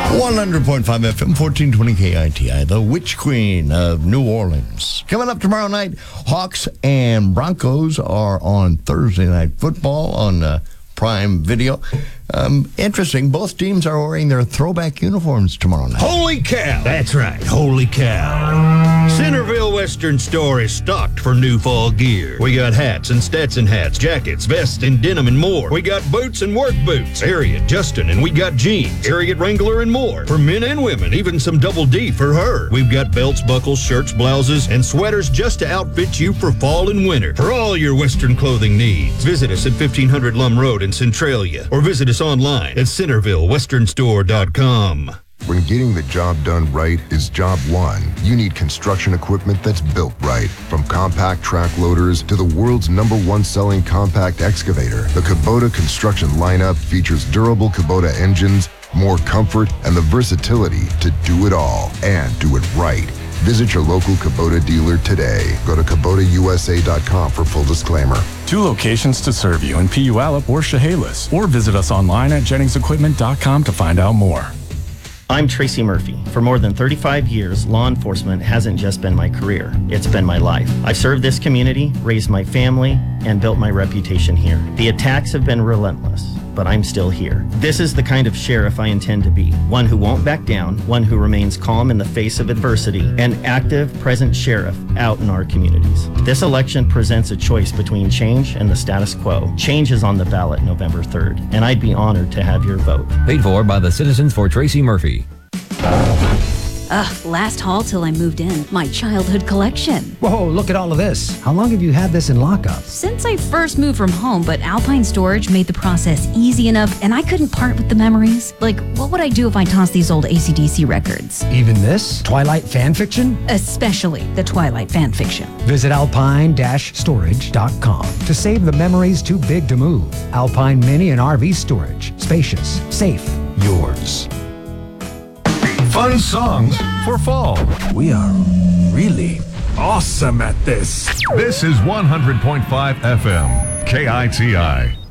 100.5 FM, 1420 KITI, the Witch Queen of New Orleans. Coming up tomorrow night, Hawks and Broncos are on Thursday Night Football on Prime Video. Interesting, both teams are wearing their throwback uniforms tomorrow night. Holy cow! That's right, holy cow. Centerville Western Store is stocked for new fall gear. We got hats and Stetson hats, jackets, vests, and denim and more. We got boots and work boots, Harriet, Justin, and we got jeans, Harriet Wrangler, and more. For men and women, even some Double D for her. We've got belts, buckles, shirts, blouses, and sweaters just to outfit you for fall and winter. For all your Western clothing needs, visit us at 1500 Lum Road in Centralia, or visit us online at CentervilleWesternStore.com. When getting the job done right is job one, you need construction equipment that's built right. From compact track loaders to the world's #1 selling compact excavator, the Kubota construction lineup features durable Kubota engines, more comfort, and the versatility to do it all and do it right. Visit your local Kubota dealer today. Go to KubotaUSA.com for full disclaimer. 2 locations to serve you in Puyallup or Chehalis, or visit us online at JenningsEquipment.com to find out more. I'm Tracy Murphy. For more than 35 years, law enforcement hasn't just been my career, it's been my life. I've served this community, raised my family, and built my reputation here. The attacks have been relentless, but I'm still here. This is the kind of sheriff I intend to be. One who won't back down, one who remains calm in the face of adversity, an active, present sheriff out in our communities. This election presents a choice between change and the status quo. Change is on the ballot November 3rd, and I'd be honored to have your vote. Paid for by the Citizens for Tracy Murphy. Last haul till I moved in. My childhood collection. Whoa, look at all of this. How long have you had this in lockup? Since I first moved from home, but Alpine Storage made the process easy enough, and I couldn't part with the memories. Like, what would I do if I tossed these old AC/DC records? Even this? Twilight fan fiction? Especially the Twilight fan fiction. Visit alpine-storage.com to save the memories too big to move. Alpine Mini and RV Storage. Spacious, safe, yours. Fun songs for fall. We are really awesome at this. This is 100.5 FM, KITI.